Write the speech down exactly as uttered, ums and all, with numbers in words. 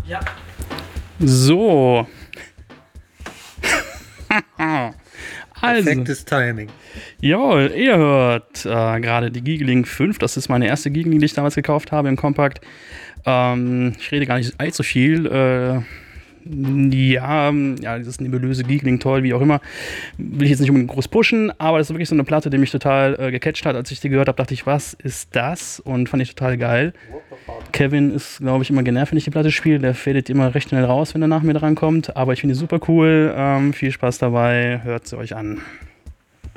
Ja. So. Also, Perfektes Timing. jawohl, ihr hört äh, gerade die Giegling fünf. Das ist meine erste Giegling, die ich damals gekauft habe im Kompakt. Ähm, ich rede gar nicht allzu viel. Äh, ja, ja, dieses nebulöse Giegling, toll, wie auch immer. Will ich jetzt nicht unbedingt groß pushen, aber das ist wirklich so eine Platte, die mich total äh, gecatcht hat. Als ich die gehört habe, dachte ich, was ist das? Und fand ich total geil. Kevin ist, glaube ich, immer genervt, wenn ich die Platte spiele. Der fadet immer recht schnell raus, wenn er nach mir dran kommt. Aber ich finde die super cool. Ähm, viel Spaß dabei. Hört sie euch an.